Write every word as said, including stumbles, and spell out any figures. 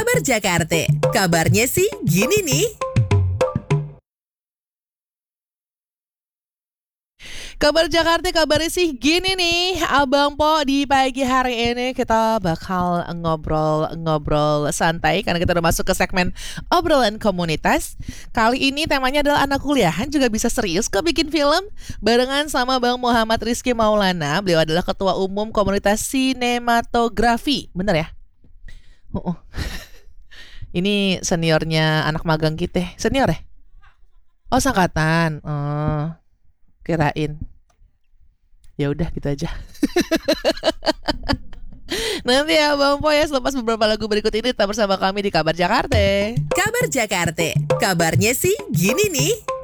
Kabar Jakarta, kabarnya sih gini nih. Kabar Jakarta, kabarnya sih gini nih Abang Po. Di pagi hari ini kita bakal ngobrol-ngobrol santai karena kita udah masuk ke segmen obrolan komunitas. Kali ini temanya adalah anak kuliahan juga bisa serius kok bikin film. Barengan sama Bang Muhammad Rizky Maulana. Beliau adalah Ketua Umum Komunitas Sinematografi. Bener ya? Uh-uh. Ini seniornya anak magang kita. Senior ya? Oh, sangkatan. Oh, kirain. Ya udah gitu aja. Nanti ya Bang Po ya, selepas beberapa lagu berikut ini tetap bersama kami di Kabar Jakarta. Kabar Jakarta, kabarnya sih gini nih.